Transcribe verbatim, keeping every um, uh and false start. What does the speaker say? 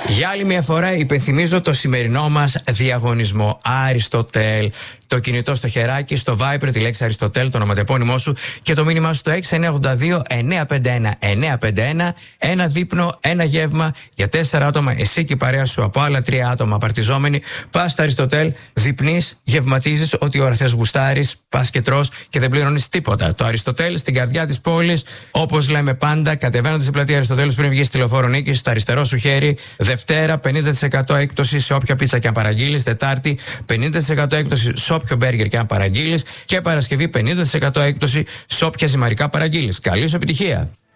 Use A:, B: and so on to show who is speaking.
A: Για άλλη μια φορά υπενθυμίζω το σημερινό μας διαγωνισμό. Αριστοτέλ. Το κινητό στο χεράκι, στο Viber, τη λέξη Αριστοτέλ, το ονοματεπώνυμό σου και το μήνυμά σου στο έξι εννιά οκτώ δύο εννιά πέντε ένα εννιά πέντε ένα. Ένα δείπνο, ένα γεύμα για τέσσερα άτομα. Εσύ και η παρέα σου από άλλα τρία άτομα απαρτιζόμενοι. Πας στο Αριστοτέλ, δείπνεις, γευματίζεις, ό,τι ώρα θες γουστάρεις, πας και τρως και δεν πληρώνεις τίποτα. Το Αριστοτέλ στην καρδιά της πόλης, όπως λέμε πάντα, κατεβαίνοντας στην πλατεία Αριστοτέλους πριν βγεις στη Λεωφόρο Νίκης, στο αριστερό σου χέρι. Δευτέρα πενήντα τοις εκατό έκπτωση σε όποια πίτσα και αν παραγγείλεις. Τετάρτη πενήντα τοις εκατό έκπτωση σε όποιο μπέργκερ και αν παραγγείλεις. Και Παρασκευή πενήντα τοις εκατό έκπτωση σε όποια ζυμαρικά παραγγείλεις. Καλή σου επιτυχία!